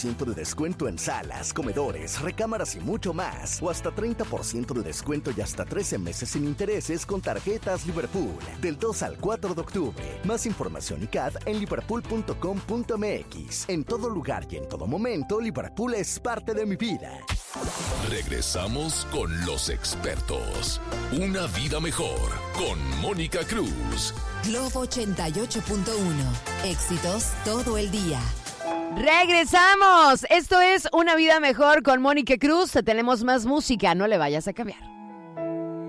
20% de descuento en salas, comedores, recámaras y mucho más. O hasta 30% de descuento y hasta 13 meses sin intereses con tarjetas Liverpool. Del 2 al 4 de octubre. Más información y CAD en liverpool.com.mx. En todo lugar y en todo momento, Liverpool es parte de mi vida. Regresamos con los expertos. Una vida mejor con Mónica Cruz. Globo 88.1. Éxitos todo el día. Regresamos. Esto es Una Vida Mejor con Mónica Cruz. Tenemos más música. No le vayas a cambiar.